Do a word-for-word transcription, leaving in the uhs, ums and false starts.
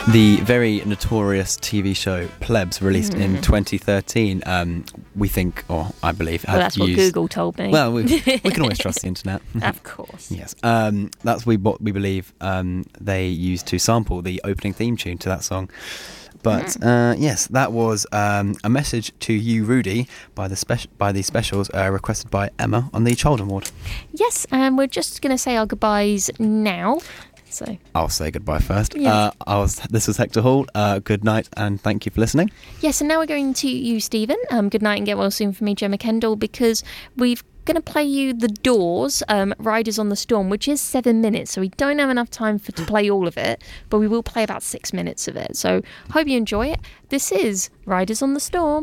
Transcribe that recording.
The very notorious T V show Plebs, released mm. in twenty thirteen, um, we think, or I believe, well, that's used, what Google told me. Well, we, we can always trust the internet. Of course. Yes, um, that's we, what we believe um, they used to sample the opening theme tune to that song. But uh, yes, that was um, a message to you, Rudy, by the speci- by the specials uh, requested by Emma on the Child Award. Yes, and we're just going to say our goodbyes now. So I'll say goodbye first. Yes. Uh, I was. This was Hector Hall. Uh, good night, and thank you for listening. Yes, and now we're going to you, Stephen. Um, good night and get well soon for me, Gemma Kendall, because we've going to play you The Doors, um, Riders on the Storm, which is seven minutes, so we don't have enough time for to play all of it, but we will play about six minutes of it. So hope you enjoy it. This is Riders on the Storm.